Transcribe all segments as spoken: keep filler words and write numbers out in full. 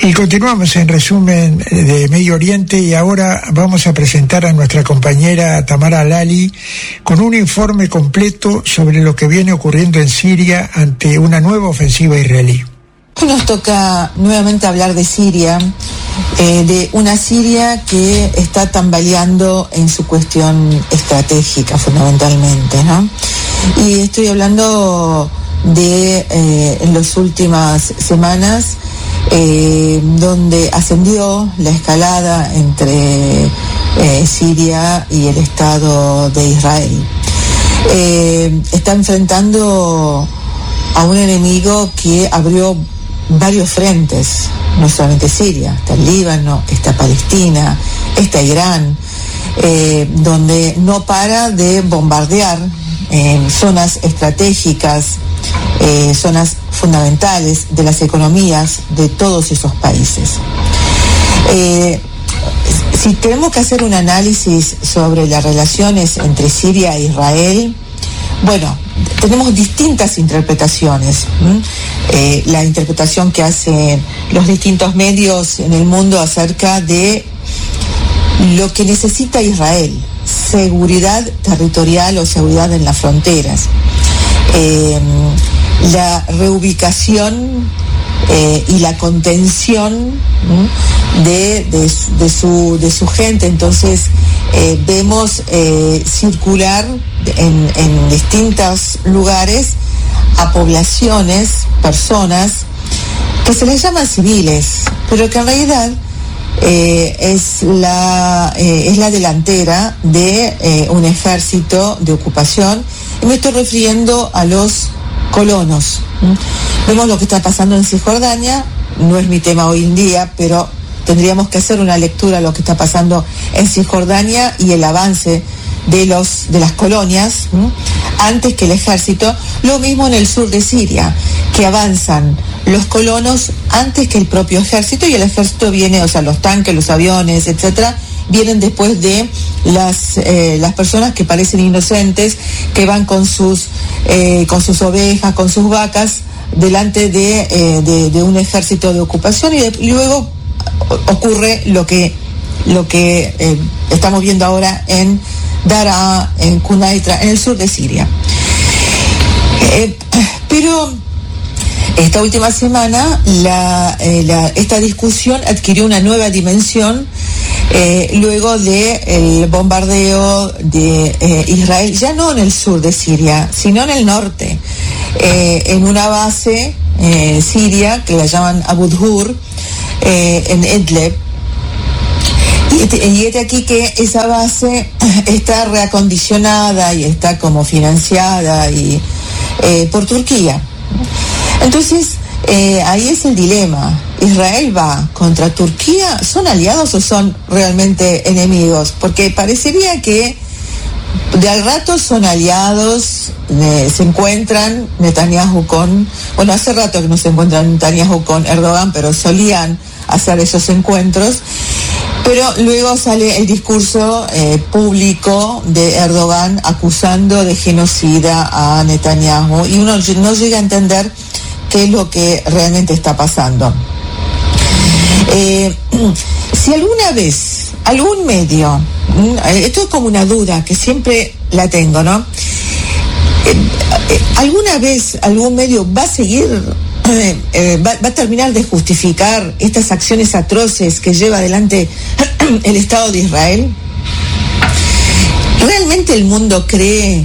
Y continuamos en resumen de Medio Oriente y ahora vamos a presentar a nuestra compañera Tamara Lali con un informe completo sobre lo que viene ocurriendo en Siria ante una nueva ofensiva israelí. Hoy nos toca nuevamente hablar de Siria, eh, de una Siria que está tambaleando en su cuestión estratégica fundamentalmente, ¿no? Y estoy hablando de eh, en las últimas semanas eh, donde ascendió la escalada entre eh, Siria y el Estado de Israel. Eh, está enfrentando a un enemigo que abrió varios frentes, no solamente Siria, está el Líbano, está Palestina, está Irán, eh, donde no para de bombardear en zonas estratégicas, eh, zonas fundamentales de las economías de todos esos países. Eh, si tenemos que hacer un análisis sobre las relaciones entre Siria e Israel, bueno, tenemos distintas interpretaciones. Eh, la interpretación que hacen los distintos medios en el mundo acerca de lo que necesita Israel, seguridad territorial o seguridad en las fronteras, eh, la reubicación eh, y la contención de, de, de, su, de su gente. Entonces eh, vemos eh, circular en, en distintos lugares a poblaciones, personas que se les llaman civiles, pero que en realidad eh, es la eh, es la delantera de eh, un ejército de ocupación, y me estoy refiriendo a los colonos. ¿Mm? Vemos lo que está pasando en Cisjordania, no es mi tema hoy en día, pero tendríamos que hacer una lectura de lo que está pasando en Cisjordania y el avance de los de las colonias, ¿m? antes que el ejército. Lo mismo en el sur de Siria, que avanzan los colonos antes que el propio ejército, y el ejército viene, o sea, los tanques, los aviones, etcétera, vienen después de las eh, las personas que parecen inocentes, que van con sus eh, con sus ovejas, con sus vacas, delante de eh, de, de un ejército de ocupación, y, de, y luego ocurre lo que lo que eh, estamos viendo ahora en Daraa, en Quneitra, en el sur de Siria. Eh, pero esta última semana la, eh, la, esta discusión adquirió una nueva dimensión eh, luego del bombardeo de eh, Israel, ya no en el sur de Siria, sino en el norte, eh, en una base eh, siria que la llaman Abu Dhur, eh, en Idlib. Y es de aquí que esa base está reacondicionada y está como financiada y, eh, por Turquía. Entonces, eh, ahí es el dilema. ¿Israel va contra Turquía? ¿Son aliados o son realmente enemigos? Porque parecería que de al rato son aliados, eh, se encuentran Netanyahu con... Bueno, hace rato que no se encuentran Netanyahu con Erdogan, pero solían hacer esos encuentros. Pero luego sale el discurso eh, público de Erdogan acusando de genocida a Netanyahu, y uno no llega a entender qué es lo que realmente está pasando. Eh, si alguna vez, algún medio, esto es como una duda que siempre la tengo, ¿no? Eh, eh, ¿Alguna vez algún medio va a seguir... Eh, eh, va, va a terminar de justificar estas acciones atroces que lleva adelante el Estado de Israel? ¿Realmente el mundo cree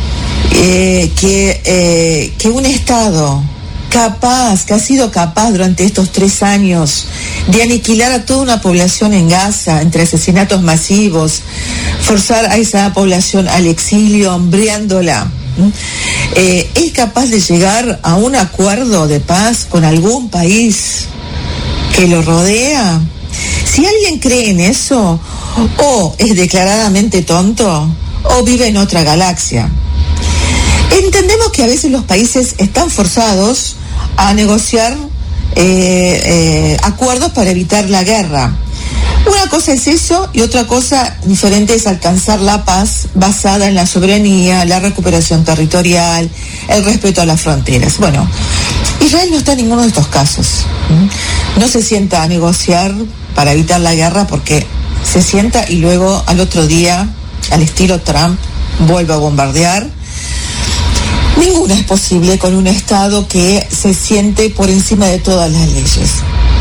eh, que, eh, que un Estado capaz, que ha sido capaz durante estos tres años de aniquilar a toda una población en Gaza, entre asesinatos masivos, forzar a esa población al exilio, hambriándola, Eh, es capaz de llegar a un acuerdo de paz con algún país que lo rodea? Si alguien cree en eso, o es declaradamente tonto, o vive en otra galaxia. Entendemos que a veces los países están forzados a negociar eh, eh, acuerdos para evitar la guerra. Una cosa es eso, y otra cosa diferente es alcanzar la paz basada en la soberanía, la recuperación territorial, el respeto a las fronteras. Bueno, Israel no está en ninguno de estos casos. No se sienta a negociar para evitar la guerra porque se sienta y luego al otro día, al estilo Trump, vuelve a bombardear. Ninguna es posible con un Estado que se siente por encima de todas las leyes.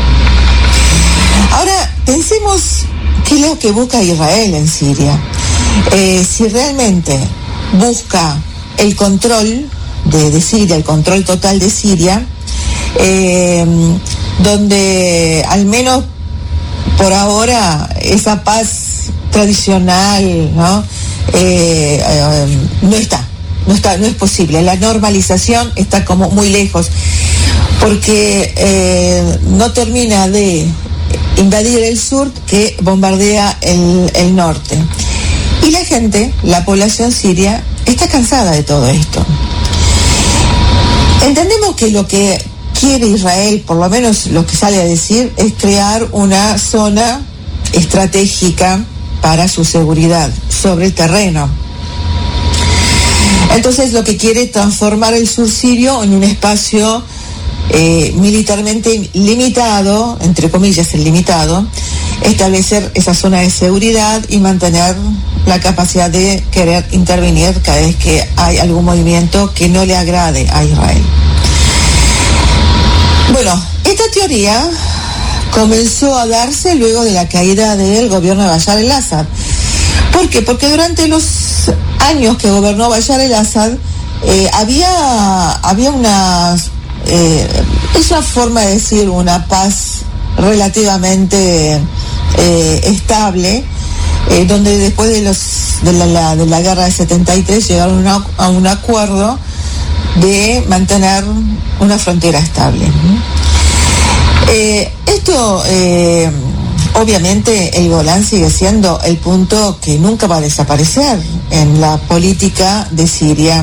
Ahora, pensemos qué es lo que busca Israel en Siria. Eh, si realmente busca el control de, de Siria, el control total de Siria, eh, donde al menos por ahora esa paz tradicional, ¿no? Eh, eh, no está, no está, no es posible. La normalización está como muy lejos, porque eh, no termina de invadir el sur que bombardea el, el norte. Y la gente, la población siria, está cansada de todo esto. Entendemos que lo que quiere Israel, por lo menos lo que sale a decir, es crear una zona estratégica para su seguridad sobre el terreno. Entonces lo que quiere es transformar el sur sirio en un espacio eh, militarmente limitado, entre comillas el limitado, establecer esa zona de seguridad y mantener la capacidad de querer intervenir cada vez que hay algún movimiento que no le agrade a Israel. Bueno, esta teoría comenzó a darse luego de la caída del gobierno de Bashar al-Assad. ¿Por qué? Porque durante los años que gobernó Bashar al-Assad eh, había, había una, eh, es una forma de decir, una paz relativamente eh, estable, eh, donde después de, los, de, la, de la guerra de setenta y tres llegaron a, a un acuerdo de mantener una frontera estable. Eh, esto, eh, obviamente, el Golán sigue siendo el punto que nunca va a desaparecer en la política de Siria.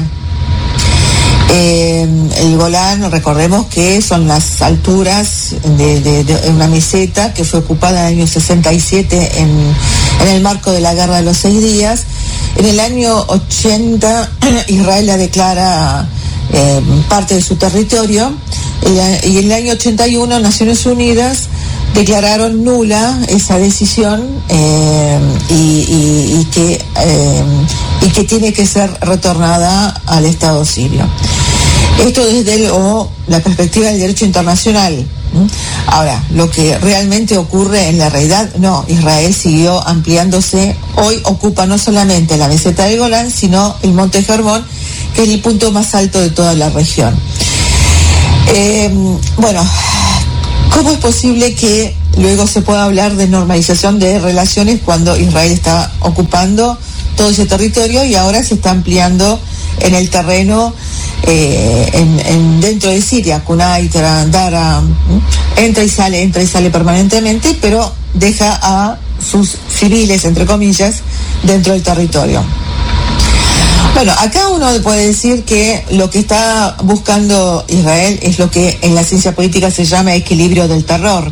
Eh, el Golán, recordemos que son las alturas de, de, de una meseta que fue ocupada en el año sesenta y siete en, en el marco de la Guerra de los Seis Días. En el año ochenta, Israel la declara eh, parte de su territorio, y en el año ochenta y uno, Naciones Unidas declararon nula esa decisión eh, y, y, y, que, eh, y que tiene que ser retornada al Estado sirio. Esto desde el, o la perspectiva del derecho internacional. Ahora, lo que realmente ocurre en la realidad, no, Israel siguió ampliándose. Hoy ocupa no solamente la meseta del Golán, sino el Monte Hermón, que es el punto más alto de toda la región. Eh, bueno, ¿cómo es posible que luego se pueda hablar de normalización de relaciones cuando Israel está ocupando todo ese territorio y ahora se está ampliando en el terreno eh, en, en dentro de Siria? Kunai, Dara, entra y sale, entra y sale permanentemente, pero deja a sus civiles, entre comillas, dentro del territorio. Bueno, acá uno puede decir que lo que está buscando Israel es lo que en la ciencia política se llama equilibrio del terror.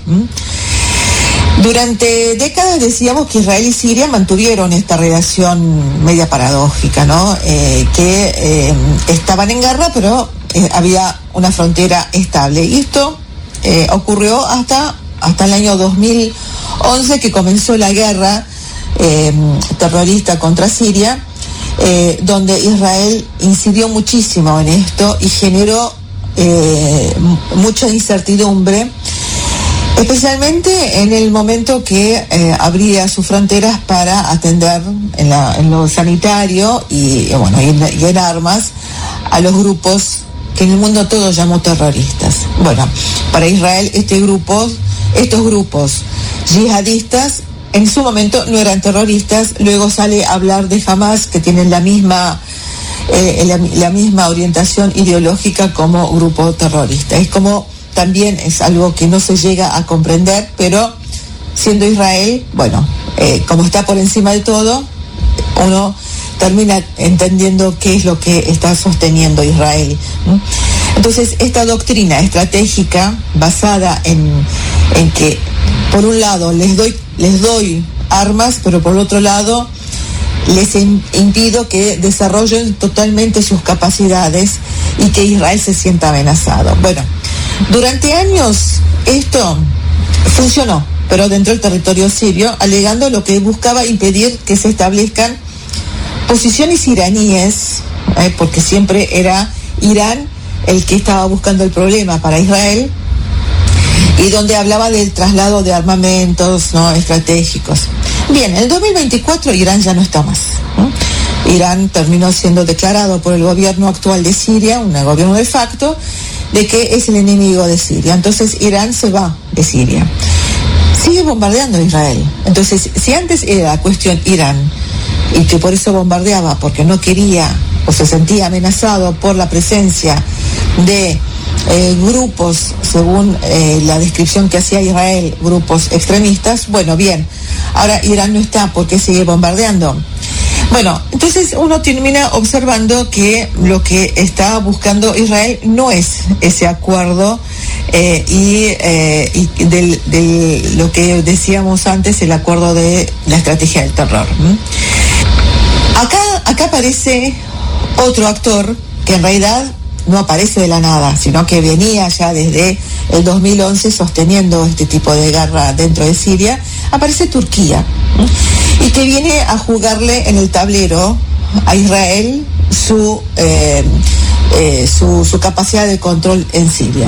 Durante décadas decíamos que Israel y Siria mantuvieron esta relación media paradójica, ¿no? Eh, que eh, estaban en guerra, pero eh, había una frontera estable. Y esto eh, ocurrió hasta, hasta el año dos mil once, que comenzó la guerra eh, terrorista contra Siria, Eh, donde Israel incidió muchísimo en esto y generó eh, mucha incertidumbre, especialmente en el momento que eh, abría sus fronteras para atender en, la, en lo sanitario y, y bueno y en, y en armas a los grupos que en el mundo todo llamó terroristas. Bueno, para Israel este grupo, estos grupos yihadistas en su momento no eran terroristas. Luego sale a hablar de Hamas, que tienen la misma eh, la, la misma orientación ideológica como grupo terrorista. Es como, también es algo que no se llega a comprender, pero siendo Israel, bueno, eh, como está por encima de todo, uno termina entendiendo qué es lo que está sosteniendo Israel. Entonces, esta doctrina estratégica basada en, en que, por un lado, les doy, les doy armas, pero por otro lado, les impido que desarrollen totalmente sus capacidades y que Israel se sienta amenazado. Bueno, Durante años esto funcionó, pero dentro del territorio sirio, alegando lo que buscaba impedir que se establezcan posiciones iraníes, eh, porque siempre era Irán el que estaba buscando el problema para Israel, y donde hablaba del traslado de armamentos no estratégicos. Bien, en el dos mil veinticuatro Irán ya no está más, ¿no? Irán terminó siendo declarado por el gobierno actual de Siria, un gobierno de facto, de que es el enemigo de Siria. Entonces Irán se va de Siria. Sigue bombardeando a Israel. Entonces, si antes era cuestión Irán, y que por eso bombardeaba, porque no quería o se sentía amenazado por la presencia de eh, grupos, según eh, la descripción que hacía Israel, grupos extremistas, bueno, bien, ahora Irán no está, ¿por qué sigue bombardeando? Bueno, entonces uno termina observando que lo que está buscando Israel no es ese acuerdo eh, y, eh, y del, del, lo que decíamos antes, el acuerdo de la estrategia del terror. ¿Mm? Acá, acá aparece otro actor que en realidad no aparece de la nada, sino que venía ya desde el dos mil once sosteniendo este tipo de guerra dentro de Siria. Aparece Turquía, ¿eh? Y que viene a jugarle en el tablero a Israel su, eh, eh, su, su capacidad de control en Siria.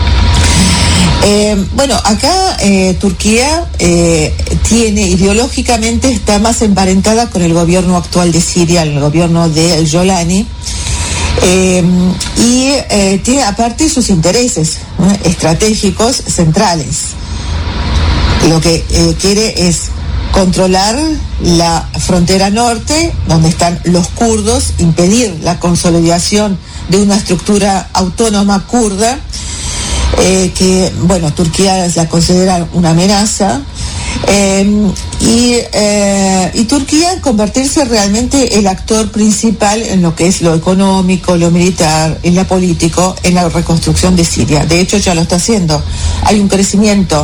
Eh, bueno, acá eh, Turquía eh, tiene ideológicamente, está más emparentada con el gobierno actual de Siria, el gobierno de El Yolani, eh, y eh, tiene aparte sus intereses ¿eh? estratégicos centrales. Lo que eh, quiere es controlar la frontera norte, donde están los kurdos, impedir la consolidación de una estructura autónoma kurda, eh, que, bueno, Turquía la considera una amenaza, eh, y, eh, y Turquía convertirse realmente el actor principal en lo que es lo económico, lo militar, en lo político, en la reconstrucción de Siria. De hecho, ya lo está haciendo. Hay un crecimiento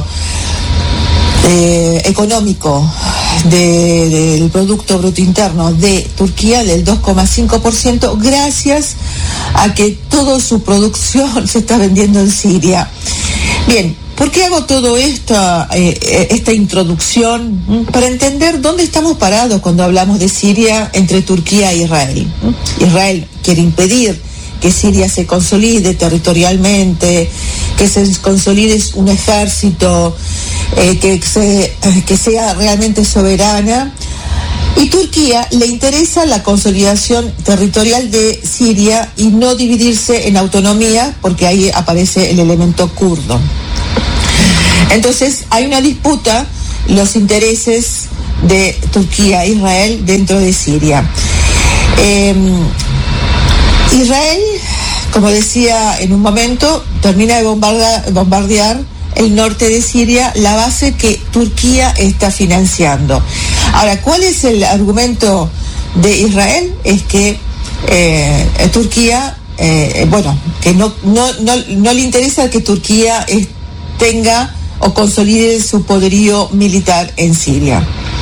Eh, económico de, del Producto Bruto Interno de Turquía del dos coma cinco por ciento gracias a que toda su producción se está vendiendo en Siria. Bien, ¿por qué hago todo esto, eh, esta introducción? Para entender dónde estamos parados cuando hablamos de Siria entre Turquía e Israel. Israel quiere impedir que Siria se consolide territorialmente, que se consolide un ejército, eh, que, se, eh, que sea realmente soberana. Y Turquía le interesa la consolidación territorial de Siria y no dividirse en autonomía, porque ahí aparece el elemento kurdo. Entonces hay una disputa, los intereses de Turquía e Israel dentro de Siria. Eh, Israel, como decía en un momento, termina de bombardear, bombardear el norte de Siria, la base que Turquía está financiando. Ahora, ¿cuál es el argumento de Israel? Es que eh, Turquía, eh, bueno, que no, no, no, no le interesa que Turquía es, tenga o consolide su poderío militar en Siria.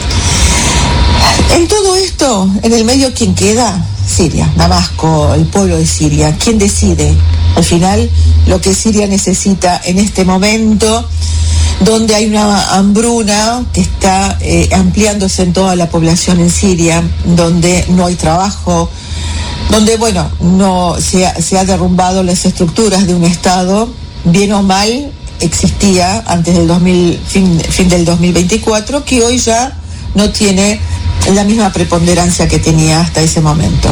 En todo esto, en el medio, ¿quién queda? Siria, Damasco, el pueblo de Siria. ¿Quién decide? Al final, lo que Siria necesita en este momento, donde hay una hambruna que está eh, ampliándose en toda la población en Siria, donde no hay trabajo, donde, bueno, no se ha, se ha derrumbado las estructuras de un Estado, bien o mal, existía antes del dos mil, fin, fin del dos mil veinticuatro, que hoy ya no tiene la misma preponderancia que tenía hasta ese momento.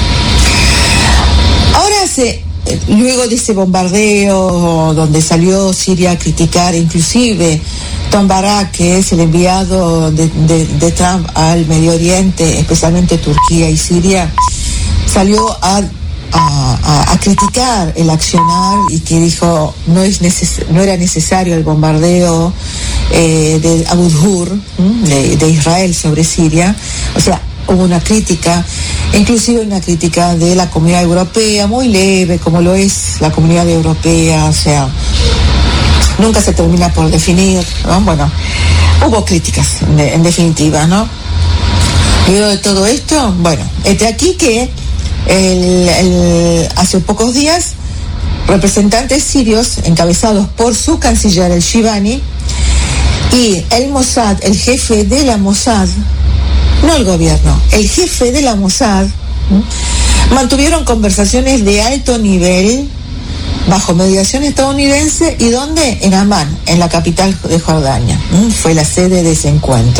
Ahora se, luego de ese bombardeo donde salió Siria a criticar, inclusive Tom Barak, que es el enviado de, de, de Trump al Medio Oriente, especialmente Turquía y Siria, salió a A, a, a criticar el accionar y que dijo no es neces- no era necesario el bombardeo eh, de Abu Ghur de, de Israel sobre Siria. O sea, hubo una crítica, inclusive una crítica de la comunidad europea, muy leve, como lo es la comunidad europea, o sea, nunca se termina por definir, ¿no? Bueno, hubo críticas en, en definitiva, ¿no? Luego de todo esto, bueno, este aquí que El, el, hace pocos días representantes sirios encabezados por su canciller el Shibani y el Mossad, el jefe de la Mossad, no el gobierno, el jefe de la Mossad, ¿m? mantuvieron conversaciones de alto nivel bajo mediación estadounidense. ¿Y dónde? En Amán, en la capital de Jordania. ¿m? Fue la sede de ese encuentro.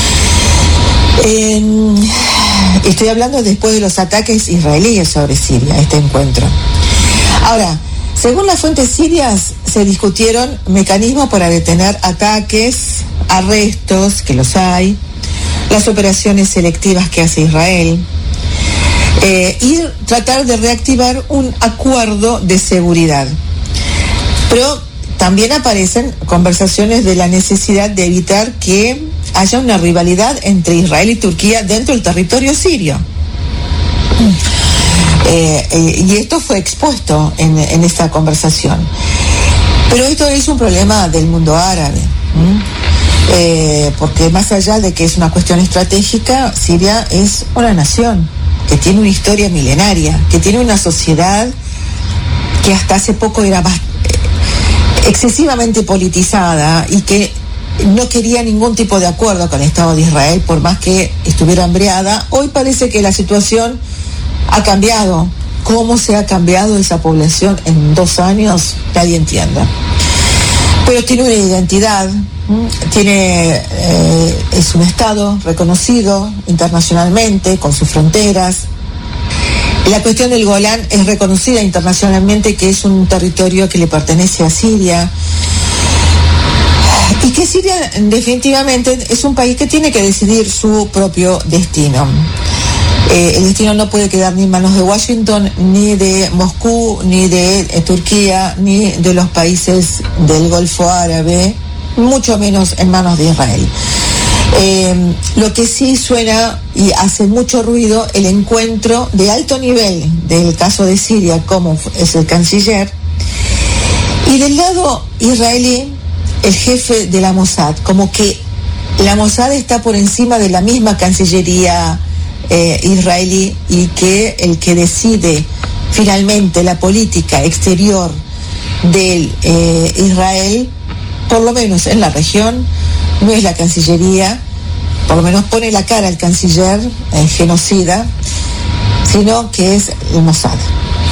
Eh, estoy hablando después de los ataques israelíes sobre Siria, este encuentro. Ahora, según las fuentes sirias, se discutieron mecanismos para detener ataques, arrestos, que los hay, las operaciones selectivas que hace Israel, eh, y tratar de reactivar un acuerdo de seguridad. Pero también aparecen conversaciones de la necesidad de evitar que haya una rivalidad entre Israel y Turquía dentro del territorio sirio. Eh, eh, y esto fue expuesto en, en esta conversación. Pero esto es un problema del mundo árabe, eh, porque más allá de que es una cuestión estratégica, Siria es una nación que tiene una historia milenaria, que tiene una sociedad que hasta hace poco era más, eh, excesivamente politizada y que no quería ningún tipo de acuerdo con el Estado de Israel, por más que estuviera hambreada. Hoy parece que la situación ha cambiado. ¿Cómo se ha cambiado esa población en dos años? Nadie entiende. Pero tiene una identidad, tiene eh, es un Estado reconocido internacionalmente, con sus fronteras. La cuestión del Golán es reconocida internacionalmente, que es un territorio que le pertenece a Siria. Y que Siria definitivamente es un país que tiene que decidir su propio destino. Eh, el destino no puede quedar ni en manos de Washington, ni de Moscú, ni de eh, Turquía, ni de los países del Golfo Árabe, mucho menos en manos de Israel. Eh, lo que sí suena y hace mucho ruido, el encuentro de alto nivel del caso de Siria, como es el canciller, y del lado israelí, el jefe de la Mossad, como que la Mossad está por encima de la misma Cancillería eh, israelí, y que el que decide finalmente la política exterior de eh, Israel, por lo menos en la región, no es la Cancillería, por lo menos pone la cara al canciller eh, genocida, sino que es el Mossad.